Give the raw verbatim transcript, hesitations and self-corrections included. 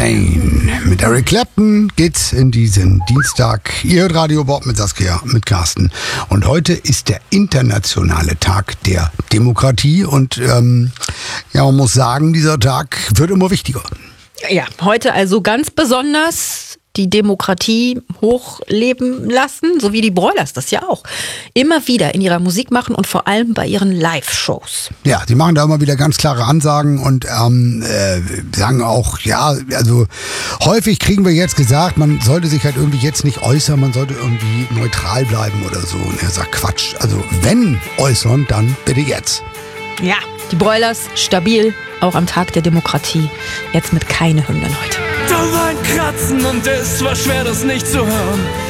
Pain. Mit Eric Clapton geht's in diesen Dienstag. Ihr hört Radio Bob mit Saskia, mit Carsten. Und heute ist der internationale Tag der Demokratie. Und ähm, ja, man muss sagen, dieser Tag wird immer wichtiger. Ja, heute also ganz besonders die Demokratie hochleben lassen, so wie die Broilers das ja auch immer wieder in ihrer Musik machen und vor allem bei ihren Live-Shows. Ja, die machen da immer wieder ganz klare Ansagen und ähm, äh, sagen auch, ja, also häufig kriegen wir jetzt gesagt, man sollte sich halt irgendwie jetzt nicht äußern, man sollte irgendwie neutral bleiben oder so. Und er sagt Quatsch, also wenn äußern, dann bitte jetzt. Ja, die Broilers stabil, auch am Tag der Demokratie. Jetzt mit keine Hymnen heute. Da war ein Kratzen und es war schwer, das nicht zu hören.